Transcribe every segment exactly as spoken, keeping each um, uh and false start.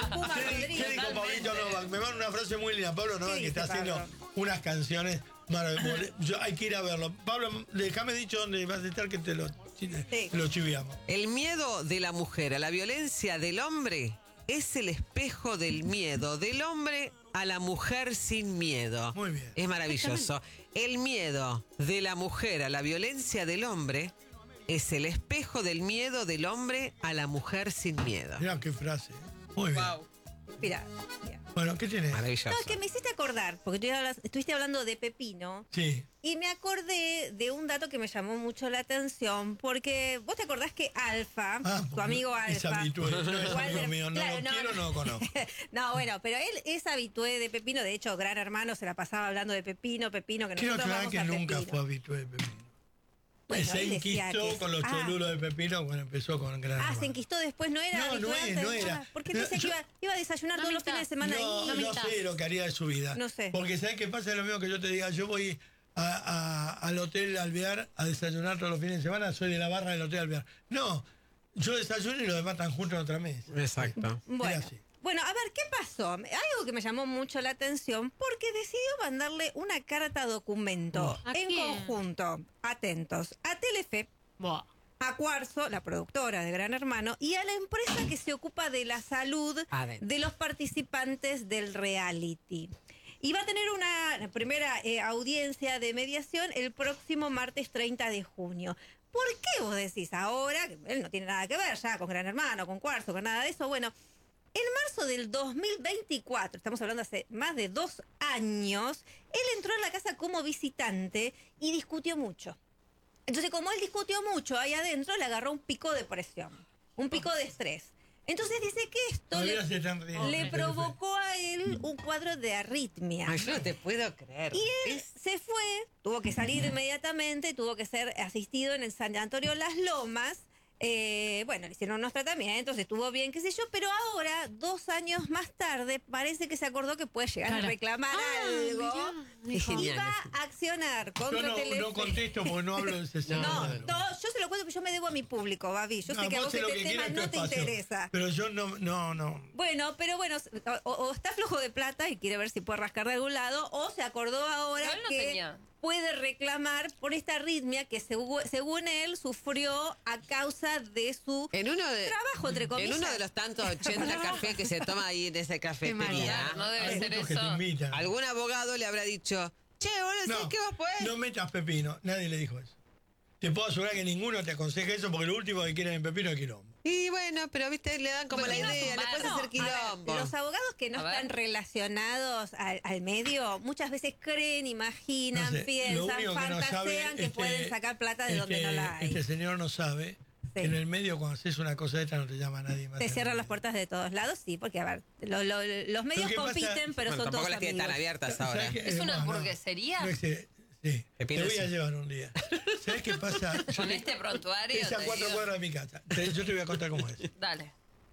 Puma ¿Qué, Rodríguez. ¿Qué dijo Pablito Novak? Me manda una frase muy linda. Pablo Novak, que está dice haciendo Pablo? unas canciones maravillosas. Yo hay que ir a verlo. Pablo, déjame dicho dónde vas a estar que te lo, Sí. lo chiviamos. El miedo de la mujer a la violencia del hombre es el espejo del miedo del hombre a la mujer sin miedo. Muy bien. Es maravilloso. El miedo de la mujer a la violencia del hombre es el espejo del miedo del hombre a la mujer sin miedo. Mirá qué frase. Muy bien. Wow. Mira, mira. Bueno, ¿qué tienes? Maravilloso. No, es que me hiciste acordar, porque tú hablas- estuviste hablando de Pepino. Sí. Y me acordé de un dato que me llamó mucho la atención, porque vos te acordás que Alfa, Ah, tu amigo es Alfa... habitué, no es Walter- amigo mío, no claro, lo quiero, no lo conozco. No, bueno, pero él es habitué de Pepino, de hecho, Gran Hermano se la pasaba hablando de Pepino, Pepino, que Quiero nosotros aclarar vamos que a nunca Pepino. fue habitué de Pepino. Bueno, se él decía enquistó que- con los ah. cholulos de Pepino cuando empezó con Gran Ah, Hermano. se enquistó después, no era No, no habitué es, antes? no era. Ah, porque No, decía que yo- iba, iba a desayunar No todos los mintas. fines de semana No, ahí. No no mintas. sé lo que haría de su vida. No sé. Porque ¿sabes qué pasa? Es lo mismo que yo te diga, yo voy a, a- al Hotel Alvear a desayunar todos los fines de semana, soy de la barra del Hotel Alvear. No, yo desayuno y los demás están juntos en otra mesa. Exacto. Bueno, Era así. bueno, a ver, ¿qué pasó? Algo que me llamó mucho la atención porque decidió mandarle una carta documento ¿A en quién? conjunto, atentos, a Telefe, Buah. a Cuarzo, la productora de Gran Hermano, y a la empresa que se ocupa de la salud Adentro. de los participantes del reality. Y va a tener una primera eh, audiencia de mediación el próximo martes treinta de junio. ¿Por qué vos decís ahora? Que él no tiene nada que ver ya con Gran Hermano, con Cuarzo, con nada de eso. Bueno, en marzo del dos mil veinticuatro, estamos hablando hace más de dos años, él entró a la casa como visitante y discutió mucho. Entonces, como él discutió mucho ahí adentro, le agarró un pico de presión, un pico de estrés. Entonces dice que esto Todavía le, se están riendo. le provocó a él un cuadro de arritmia. Ay, yo no te puedo creer. Y él Es- se fue, tuvo que salir inmediatamente, tuvo que ser asistido en el Sanatorio Las Lomas. Eh, bueno, le hicieron unos tratamientos, estuvo bien, qué sé yo, pero ahora, dos años más tarde, parece que se acordó que puede llegar Claro. a reclamar Ah, algo mirá, Es y genial. va a accionar contra Yo no, Telefe. no contesto porque no hablo de ese No, señor. no, yo se lo cuento que yo me debo a mi público, Babi. Yo No, sé que a vos sé lo este que tema quieras, tu no te espacio. interesa. Pero yo no, no, no. Bueno, pero bueno, o, o está flojo de plata y quiere ver si puede rascar de algún lado, o se acordó ahora No, él no que tenía. puede reclamar por esta arritmia que segu- según él sufrió a causa de su En uno de, trabajo, entre comillas. En uno de los tantos ochenta cafés que se toma ahí en esa cafetería, No debe Hay ser muchos que te eso. invitan. algún abogado le habrá dicho, che, boludo, ¿sabes No, qué vos podés? no metas Pepino. Nadie le dijo eso. Te puedo asegurar que ninguno te aconseja eso porque lo último que quieren en Pepino es quilombo. Y bueno, pero viste, le dan como Pero la no idea, le tumbar. puedes No, hacer a ver, quilombo. los abogados que no A ver. están relacionados al, al medio muchas veces creen, imaginan, No sé, lo piensan, único que no fantasean sabe, que este, pueden sacar plata de este, donde no la hay. Este señor no sabe que en el medio cuando haces una cosa de esta no te llama nadie más. Te en cierran el las medio. puertas de todos lados, sí, porque a ver, lo- lo- los medios que pasa- compiten, pero Bueno, son tampoco todos las tiene tan amigos. abiertas ¿Sabes ahora. qué? ¿Es una No, no. hamburguesería? No, este, sí, Pepino te voy a sí. llevar un día. ¿Sabes qué pasa? Yo Con te- este prontuario. Es a te cuatro digo. cuadras de mi casa. Te- Yo te voy a contar cómo es. Dale.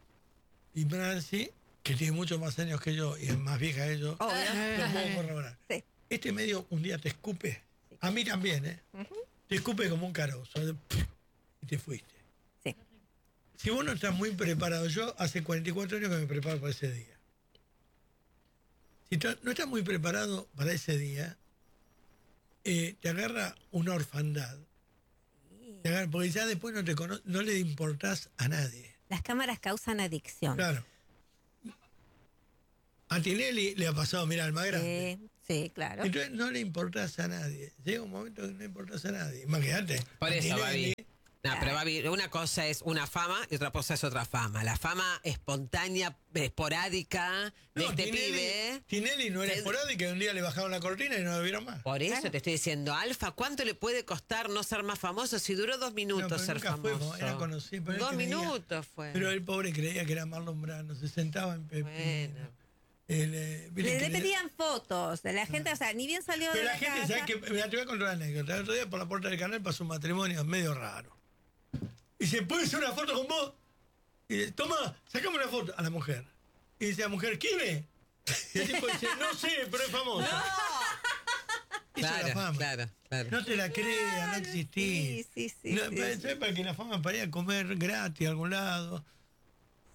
Y Nancy, que tiene muchos más años que yo y es más vieja que yo, Obvio. lo puedo corroborar. Sí. Este medio un día te escupe, a mí también, ¿eh? Te escupe como un carozo, de- y te fuiste. Sí. Si vos no estás muy preparado, yo hace cuarenta y cuatro años que me preparo para ese día. Si tú no estás muy preparado para ese día, eh, te agarra una orfandad. Te agarra- porque ya después no, te cono- no le importás a nadie. Las cámaras causan adicción. Claro. A Tinelli le ha pasado, mira, al más grande. Sí, sí, claro. Entonces no le importás a nadie. Llega un momento que no le importás a nadie. Imagínate. Por a eso, Tinelli, Babi. No, pero Babi, una cosa es una fama y otra cosa es otra fama. La fama espontánea, esporádica de no, este Tinelli, pibe. Tinelli no era Se- esporádica, un día le bajaron la cortina y no lo vieron más. Por eso Claro. te estoy diciendo, Alfa, ¿cuánto le puede costar no ser más famoso si duró dos minutos No, pero ser nunca fue, famoso? era conocido, pero él dos creía- minutos fue. Pero el pobre creía que era Marlon Brando, se sentaba en Pepino. Bueno. Él, eh, viste Le, que le le- pedían fotos de la gente, o sea, ni bien salió Pero de la la, gente, casa. ¿sabes qué? Mira, te voy a contar una anécdota. El otro día por la puerta del canal pasó un matrimonio medio raro. Y dice, ¿puedo hacer una foto con vos? Y dice, toma, sacame una foto a la mujer. Y dice la mujer, ¿quién es? Y el tipo dice, no sé, pero es famoso. Esa es la Claro, fama. claro, claro. No te la creas, no existís. Sí, sí, sí. No, sí, para, sí. ¿sabes? Para que la fama para ir a comer gratis a algún lado.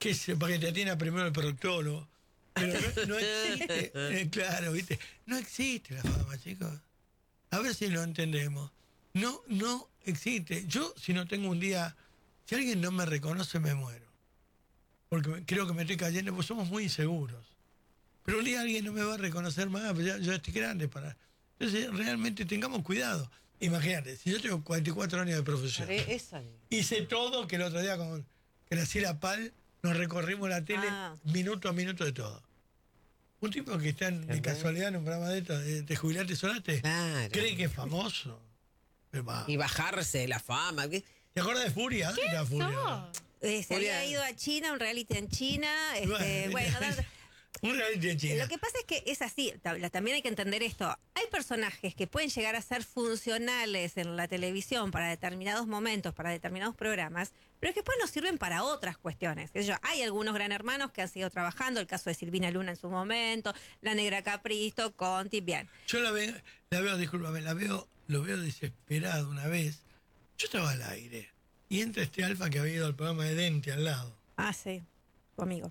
que se, para que te atienda primero el proctólogo. Pero no, no existe, eh, claro, ¿viste? No existe la fama, chicos. A ver si lo entendemos. No, no existe. Yo, si no tengo un día, si alguien no me reconoce, me muero. Porque me- creo que me estoy cayendo, porque somos muy inseguros. Pero un día alguien no me va a reconocer más, pues ya, yo estoy grande para. Entonces, realmente tengamos cuidado. Imagínate, si yo tengo cuarenta y cuatro años de profesión, Esa. hice todo que el otro día con Graciela Pal nos recorrimos la tele Ah. minuto a minuto de todo. Un tipo que está en- de casualidad en un programa de esto, de, de jubilarte sonaste, Claro. cree que es famoso. Pero va. Y bajarse de la fama. ¿qué? ¿Te acuerdas de Furia? ¿Dónde está Furia? Eh, se Julia. había ido a China, un reality en China. Este, Bueno, bueno, da- un reality en China. lo que pasa es que es así, ta- la- también hay que entender esto. Hay personajes que pueden llegar a ser funcionales en la televisión para determinados momentos, para determinados programas, pero que después nos sirven para otras cuestiones. Qué sé yo, hay algunos gran hermanos que han seguido trabajando, el caso de Silvina Luna en su momento, la Negra Capristo, Conti, bien. Yo la veo, la veo, discúlpame, la veo, lo veo desesperado una vez. Yo estaba al aire y entra este alfa que había ido al programa de Dente al lado. Ah, sí, conmigo.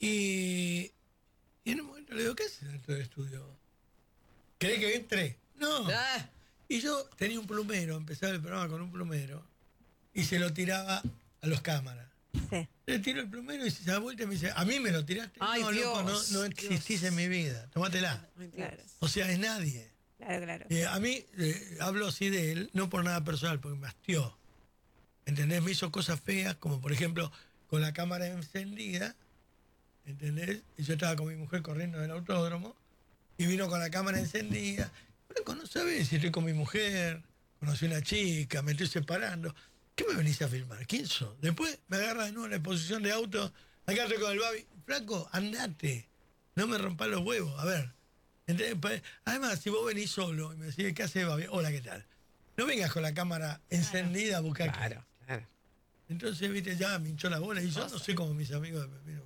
Y, y en un momento le digo, ¿qué haces dentro del estudio? ¿Querés que entre? No. Ah, Y yo tenía un plumero, empezaba el programa con un plumero y se lo tiraba a los cámaras. Sí. Le tiro el plumero y se da vuelta y me dice, ¿a mí me lo tiraste? Ay, no, loco, no, Dios, no existís en mi vida. Tómatela. Claro, O sea, es nadie. claro, claro. Eh, a mí, eh, hablo así de él, no por nada personal, porque me hastió. ¿Entendés? Me hizo cosas feas, como por ejemplo, con la cámara encendida, ¿entendés? Y yo estaba con mi mujer corriendo del autódromo, y vino con la cámara encendida. Pero no sabés si estoy con mi mujer, conocí una chica, me estoy separando. ¿Qué me venís a filmar? ¿Quién sos? Después me agarra de nuevo en la exposición de auto, acá estoy con el Babi. Flaco, andate, no me rompas los huevos. A ver, ¿entendés? Pa- Además, si vos venís solo y me decís, ¿qué haces, Babi? Hola, ¿qué tal? No vengas con la cámara encendida a buscar. claro, claro. Entonces, viste, ya me hinchó la bola y yo no sé cómo mis amigos de Pepino.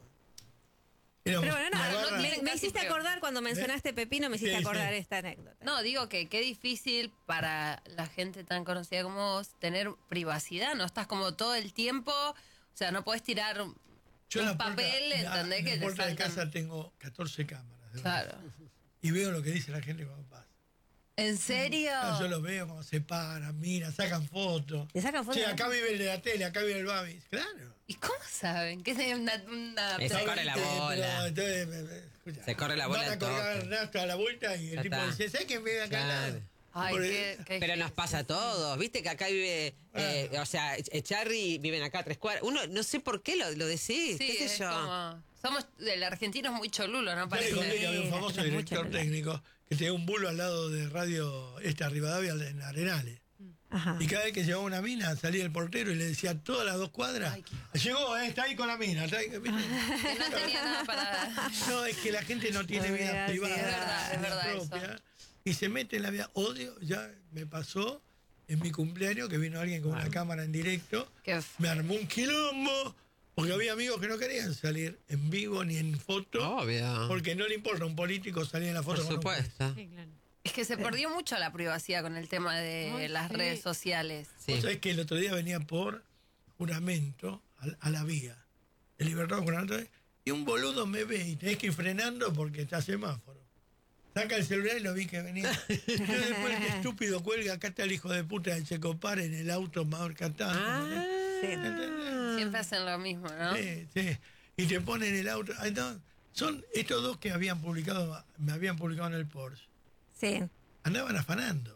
Éramos Pero bueno, no, una no, barra- me, Miren, me casi hiciste peor. acordar cuando mencionaste Pepino, me hiciste Sí, sí. acordar esta anécdota. No, digo que qué difícil para la gente tan conocida como vos tener privacidad, no estás como todo el tiempo, o sea, no podés tirar Yo en un la puerta- papel, la- ¿entendés? En Que la te puerta de saltan. casa tengo catorce cámaras. de Claro. verdad. Y veo lo que dice la gente cuando pasa. ¿En serio? Ah, yo los veo cuando se paran, miran, sacan fotos. ¿Te sacan fotos? Sí, acá vive el de la tele, acá vive el Babi. Claro. ¿Y cómo saben? ¿Qué es una, una- Esa Se corre la Viste, bola. pero, entonces, me- me- escucha, Se corre la bola Van a al colgar toque. Ernesto a la vuelta y el Ya tipo está. dice, ¿sabes quién vive acá al Claro. lado? Ay, Porque- qué, qué Pero nos difícil. pasa a todos. Viste que acá vive, eh, o sea, eh, Charry viven acá a tres cuadras. Uno, no sé por qué lo, lo decís, Sí, qué sé es yo. como... Somos, el argentino es muy cholulo, ¿no? Yo le conté que Parece. había un Sí, famoso la gente es muy director cholulo. técnico que tenía un bulo al lado de radio esta Rivadavia en Arenales. Ajá. Y cada vez que llevaba una mina salía el portero y le decía todas las dos cuadras, Ay, qué- llegó, eh, está ahí con la mina. Está ahí", ¿viste? Que no tenía nada para... No, es que la gente no tiene No, vida mira, sí, privada, es verdad, es vida verdad propia, eso. y se mete en la vida. Odio, ya me pasó en mi cumpleaños que vino alguien con una cámara en directo, Qué f- me armó un quilombo, porque había amigos que no querían salir en vivo ni en foto, Obvio. porque no le importa a un político salir en la Por foto con un juez. supuesto. Sí, claro. Es que se perdió mucho la privacidad con el tema de Ay, las sí. redes sociales. Sí. Vos sabés que el otro día venía por juramento a, a la vía, el Libertador juramento, y un boludo me ve y tenés que ir frenando porque está semáforo. Saca el celular y lo vi que venía. Yo después, este estúpido cuelga, acá está el hijo de puta de Checopar en el auto Maur Catán. Ah, Sí. Siempre hacen lo mismo, ¿no? Sí, sí. Y te ponen el auto. Ay, no, son estos dos que habían publicado, me habían publicado en el Porsche. Sí. Andaban afanando.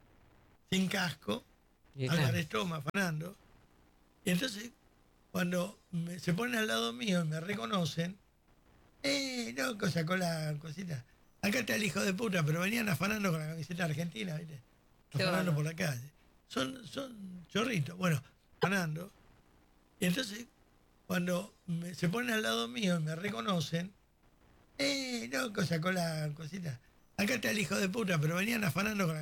Sin casco. y Álvarez claro. Toma afanando. Y entonces, cuando me- se ponen al lado mío y me reconocen, eh, loco, sacó la cosita. Acá está el hijo de puta, pero venían afanando con la camiseta argentina, ¿viste? Qué Afanando bárbaro. por la calle. Son, son chorritos. Bueno, afanando. Y entonces, cuando me- se ponen al lado mío y me reconocen, eh, loco, sacó la cosita. Acá está el hijo de puta, pero venían afanando con la